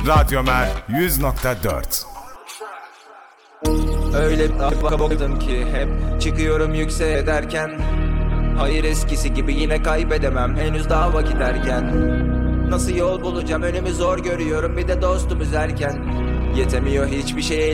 Radyomer 100.4. Öyle bir baktım ki hep çıkıyorum yükseğe derken, hayır eskisi gibi yine kaybedemem henüz daha vakit erken. Nasıl yol bulacağım, önümü zor görüyorum, bir de dostum üzerken. Yetemiyor hiçbir şey